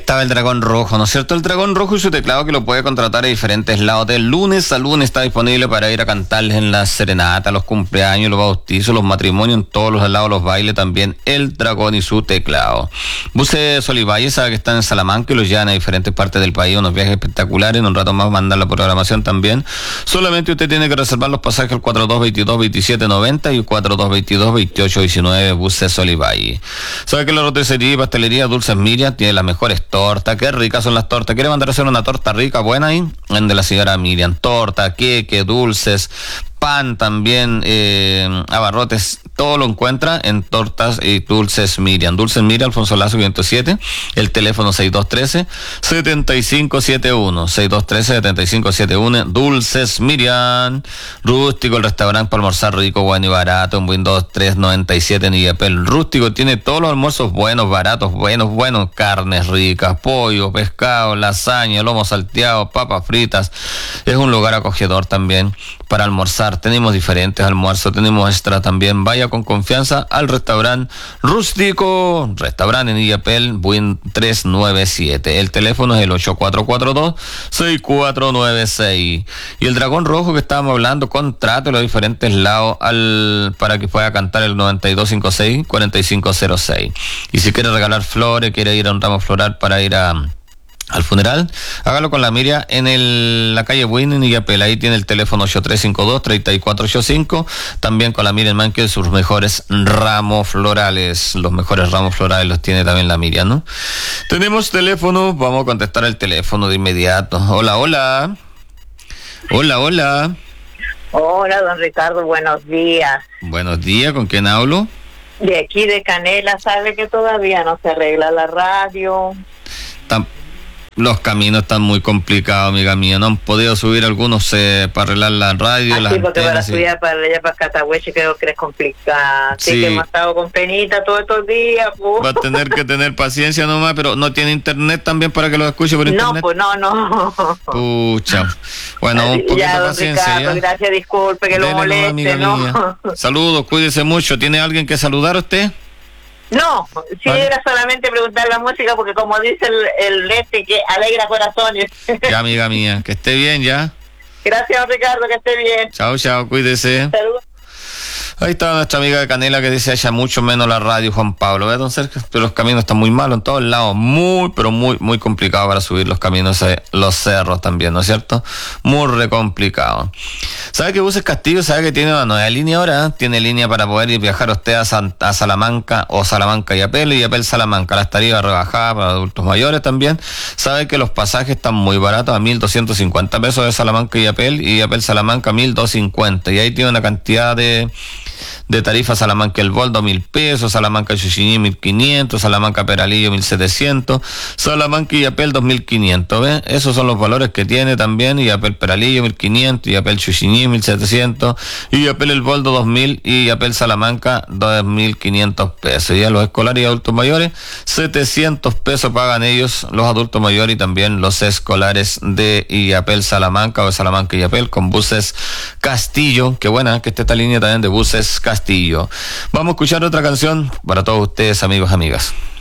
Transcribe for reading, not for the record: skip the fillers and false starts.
estaba el Dragón Rojo, ¿no es cierto? El Dragón Rojo y su teclado que lo puede contratar a diferentes lados. De lunes a lunes está disponible para ir a cantarles en la serenata, los cumpleaños, los bautizos, los matrimonios, en todos los lados, los bailes también. El Dragón y su teclado. Buses Sol y Valle, sabe que están en Salamanca y los llevan a diferentes partes del país. Unos viajes espectaculares. En un rato más mandar la programación también. Solamente usted tiene que reservar los pasajes al 4222-2790 y el 4222-2819. Buses Sol y Valle. Sabe que la roticería y pastelería Dulces Miriam tiene las mejores tortas. Qué ricas son las tortas. ¿Quiere mandar a hacer una torta rica, buena ahí? De la señora Miriam. Torta, queque, dulces, pan también, abarrotes, todo lo encuentra en Tortas y Dulces Miriam. Dulces Miriam, Alfonso Lazo 507, el teléfono 6213-7571, 6213-7571, Dulces Miriam. Rústico, el restaurante para almorzar rico, bueno y barato, en Windows 397 en Illapel. Rústico tiene todos los almuerzos buenos, baratos, buenos, carnes ricas, pollo, pescado, lasaña, lomo salteado, papas fritas. Es un lugar acogedor también para almorzar. Tenemos diferentes almuerzos, tenemos extra también. Vaya con confianza al restaurante Rústico, restaurante en Illapel, Buin 397. El teléfono es el 8442-6496. Y el Dragón Rojo que estábamos hablando, contrato en los diferentes lados para que pueda cantar el 9256-4506. Y si quiere regalar flores, quiere ir a un ramo floral para ir al funeral, hágalo con la Miriam en la calle Buin en Illapel. Ahí tiene el teléfono 8352-3485. También con la Miriam Manque, sus mejores ramos florales. Los mejores ramos florales los tiene también la Miriam, ¿no? Tenemos teléfono, vamos a contestar el teléfono de inmediato. Hola. Hola, don Ricardo, buenos días. Buenos días, ¿con quién hablo? De aquí de Canela, sabe que todavía no se arregla la radio. Los caminos están muy complicados, amiga mía. No han podido subir algunos para arreglar la radio. Sí, porque para subir para allá para Catahueche creo que es complicado. Sí, que hemos estado con penita todos estos días. Va a tener que tener paciencia nomás, pero no tiene internet también para que lo escuche por internet. No, pues no. Pucha. Bueno, un poquito de paciencia. Ricardo, gracias, disculpe que lo moleste, amiga mía. Saludos, cuídese mucho. ¿Tiene alguien que saludar a usted? No, sí, ¿vale? Era solamente preguntar la música porque como dice el que alegra corazones. Ya, amiga mía, que esté bien ya. Gracias, Ricardo, que esté bien. Chao, cuídese. Saludos. Ahí está nuestra amiga de Canela que dice haya mucho menos la radio, Juan Pablo. ¿Ves, don Sergio? Pero los caminos están muy malos en todos lados. Muy complicado para subir los caminos, los cerros también, ¿no es cierto? Muy complicado. ¿Sabe que Buses Castillo? ¿Sabe que tiene una nueva línea ahora? Tiene línea para poder ir viajar usted a Salamanca o Salamanca y Illapel Salamanca. Las tarifas rebajadas para adultos mayores también. ¿Sabe que los pasajes están muy baratos? A 1.250 pesos de Salamanca y Illapel Salamanca 1.250. Y ahí tiene una cantidad de tarifa. Salamanca El Boldo 1.000 pesos, Salamanca Chuchiní 1.500, Salamanca Peralillo 1.700, Salamanca Illapel 2.500, ¿ves? Esos son los valores que tiene también. Illapel Peralillo 1.500, Illapel Chuchiní 1.700, Illapel El Boldo 2.000 y Illapel Salamanca 2.500 pesos. Y a los escolares y adultos mayores 700 pesos pagan ellos, los adultos mayores, y también los escolares de Illapel Salamanca o de Salamanca Illapel con Buses Castillo. Qué buena que esté esta línea también de Buses Castillo. Vamos a escuchar otra canción para todos ustedes, amigos, amigas.